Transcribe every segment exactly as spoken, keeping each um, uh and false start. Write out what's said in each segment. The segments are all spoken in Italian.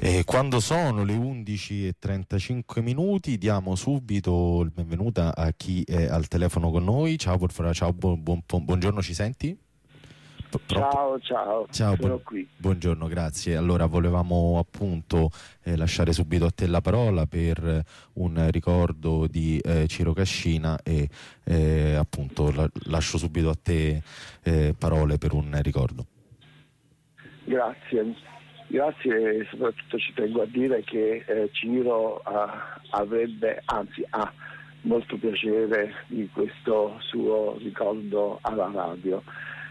E quando sono le undici e trentacinque minuti diamo subito il benvenuto a chi è al telefono con noi. Ciao Porfora, ciao, buon, buon, buongiorno, ci senti? P- pronto? Ciao, ciao, Ciao, sono buon- qui. buongiorno, grazie. Allora, volevamo appunto eh, lasciare subito a te la parola per eh, un ricordo di eh, Ciro Cascina e eh, appunto la- lascio subito a te eh, parole per un ricordo. Grazie, grazie e soprattutto ci tengo a dire che eh, Ciro ah, avrebbe, anzi ha molto piacere di questo suo ricordo alla radio.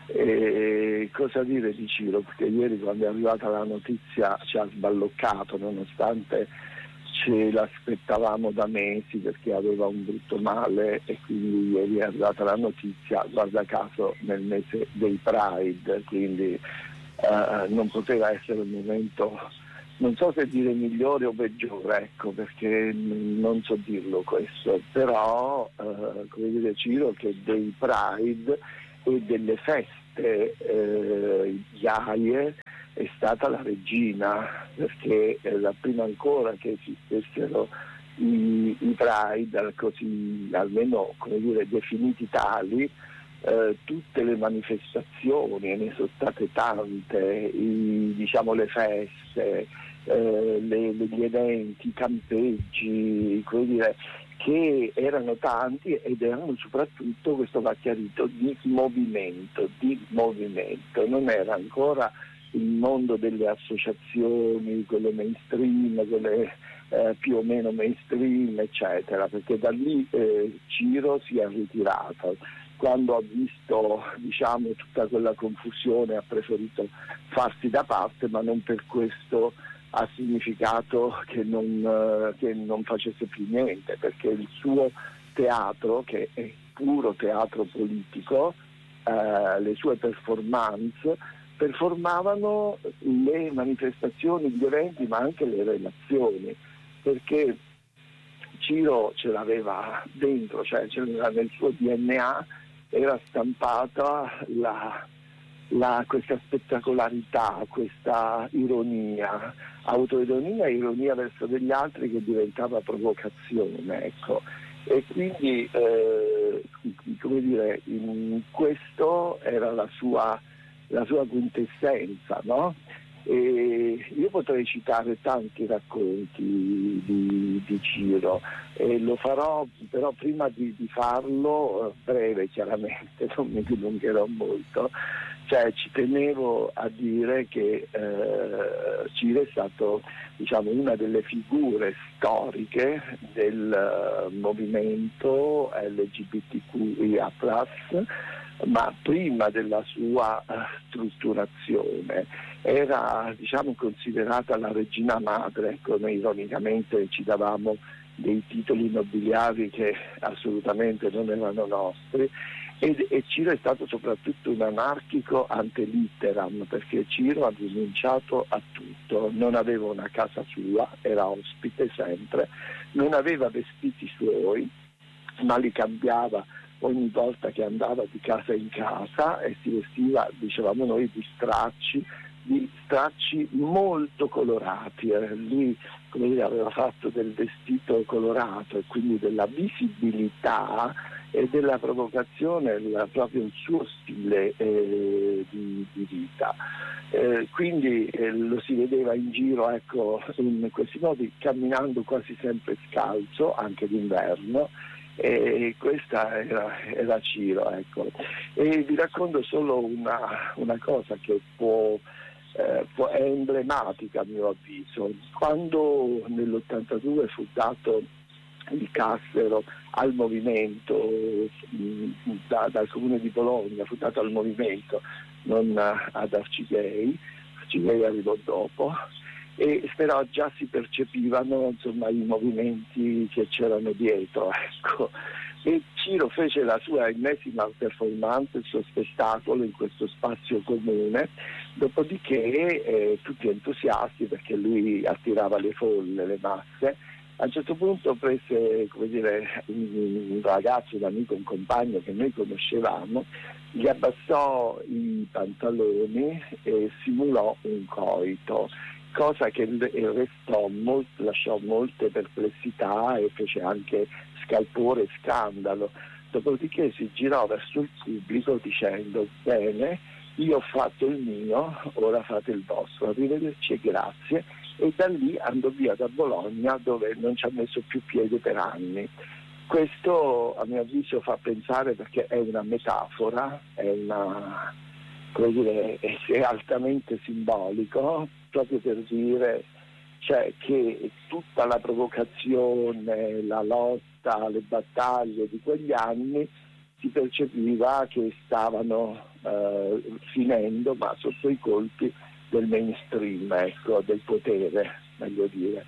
E cosa dire di Ciro? Perché ieri quando è arrivata la notizia ci ha sballoccato, nonostante ce l'aspettavamo da mesi perché aveva un brutto male, e quindi ieri è arrivata la notizia, guarda caso nel mese dei Pride, quindi Uh, non poteva essere un momento, non so se dire migliore o peggiore, ecco, perché n- non so dirlo questo, però uh, come dire, Ciro che dei Pride e delle feste uh, iaie è stata la regina, perché eh, la prima ancora che esistessero i, i Pride, così almeno come dire definiti tali, Eh, tutte le manifestazioni, ne sono state tante, i, diciamo le feste, eh, le, le, gli eventi, i campeggi, come dire, che erano tanti ed erano soprattutto, questo va chiarito, di movimento, di movimento, non era ancora il mondo delle associazioni, quelle mainstream, quelle eh, più o meno mainstream, eccetera, perché da lì eh, Ciro si è ritirato. Quando ha visto, diciamo, tutta quella confusione ha preferito farsi da parte, ma non per questo ha significato che non, eh, che non facesse più niente, perché il suo teatro, che è puro teatro politico, eh, le sue performance performavano le manifestazioni, gli eventi, ma anche le relazioni, perché Ciro ce l'aveva dentro, cioè ce l'aveva nel suo D N A, era stampata la, la, questa spettacolarità, questa ironia, autoironia e ironia verso degli altri che diventava provocazione, ecco. E quindi eh, come dire, in questo era la sua, la sua quintessenza, no? E io potrei citare tanti racconti di, di Ciro e lo farò, però prima di, di farlo, breve chiaramente, non mi dilungherò molto, cioè ci tenevo a dire che eh, Ciro è stato, diciamo, una delle figure storiche del uh, movimento L G B T Q I A plus, ma prima della sua uh, strutturazione era, diciamo, considerata la regina madre, ecco, noi ironicamente ci davamo dei titoli nobiliari che assolutamente non erano nostri, e, e Ciro è stato soprattutto un anarchico ante litteram, perché Ciro ha rinunciato a tutto, non aveva una casa sua, era ospite sempre, non aveva vestiti suoi, ma li cambiava ogni volta che andava di casa in casa e si vestiva, dicevamo noi, di stracci, di stracci molto colorati. Eh. Lui, come dire, aveva fatto del vestito colorato e quindi della visibilità e della provocazione, era proprio il suo stile eh, di, di vita. Eh, quindi eh, lo si vedeva in giro, ecco, in questi modi, camminando quasi sempre scalzo, anche d'inverno. E questa era, era Ciro, ecco. E vi racconto solo una, una cosa che può, eh, può, è emblematica a mio avviso. Quando nell'ottantadue fu dato il cassero al movimento mh, da, dal comune di Bologna, fu dato al movimento, non ad Arcigay, Arcigay arrivò dopo, e però già si percepivano, insomma, i movimenti che c'erano dietro, ecco. E Ciro fece la sua ennesima performance, il suo spettacolo in questo spazio comune, dopodiché eh, tutti entusiasti perché lui attirava le folle, le masse. A un certo punto prese, come dire, un, un ragazzo, un amico, un compagno che noi conoscevamo, gli abbassò i pantaloni e simulò un coito. cosa che restò molto, lasciò molte perplessità e fece anche scalpore e scandalo. Dopodiché si girò verso il pubblico dicendo: bene, io ho fatto il mio, ora fate il vostro, arrivederci e grazie, e da lì andò via da Bologna, dove non ci ha messo più piede per anni. Questo a mio avviso fa pensare, perché è una metafora, è, una, come dire, è altamente simbolico, proprio per dire, cioè, che tutta la provocazione, la lotta, le battaglie di quegli anni si percepiva che stavano eh, finendo, ma sotto i colpi del mainstream, ecco, del potere, meglio dire.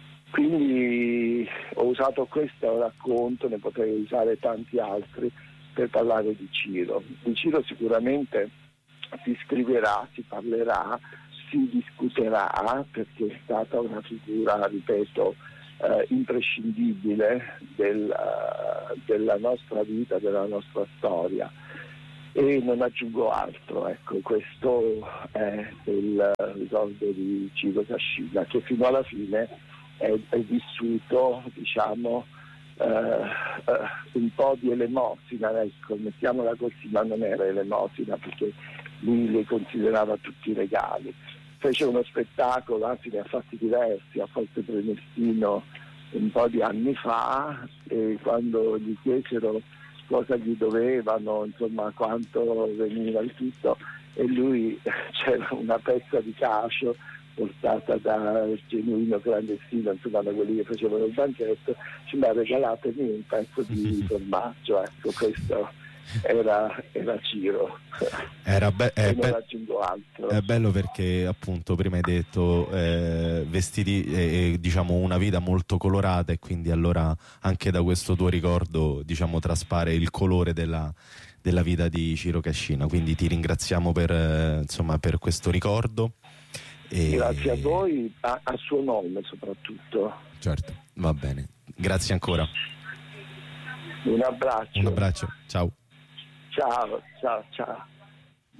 Quindi ho usato questo racconto, ne potrei usare tanti altri per parlare di Ciro. Di Ciro sicuramente si scriverà, si parlerà, si discuterà, perché è stata una figura, ripeto, eh, imprescindibile del, uh, della nostra vita, della nostra storia. E non aggiungo altro, ecco, questo è il ricordo di Ciro Cascina, che fino alla fine è, è vissuto, diciamo, eh, eh, un po' di elemosina, ecco, mettiamola così, ma non era elemosina, perché lui li considerava tutti regali. Fece uno spettacolo, anzi ne ha fatti diversi, a Forte Prenestino un po' di anni fa, e quando gli chiesero cosa gli dovevano, insomma quanto veniva il tutto, e lui c'era una pezza di cacio portata da genuino clandestino, insomma da quelli che facevano il banchetto, ci mi ha regalatemi un pezzo di formaggio, ecco, questo era, era Ciro. Era be- è, e non be- aggiungo altro. È bello perché appunto prima hai detto eh, vestiti e eh, diciamo una vita molto colorata, e quindi allora anche da questo tuo ricordo, diciamo, traspare il colore della, della vita di Ciro Cascina, quindi ti ringraziamo per, eh, insomma, per questo ricordo. E... Grazie a voi, a, a suo nome soprattutto. Certo, va bene, grazie ancora. Un abbraccio. Un abbraccio, ciao. Ciao, ciao, ciao.